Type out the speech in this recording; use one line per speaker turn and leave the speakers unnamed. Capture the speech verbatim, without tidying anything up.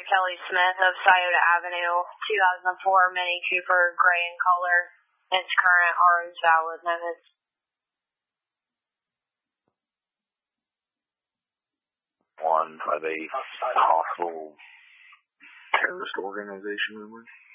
Kelly Smith of Scioto Avenue, two thousand four Mini Cooper, gray in color. Its current R O is valid notice.
One, are they a hostile terrorist organization member?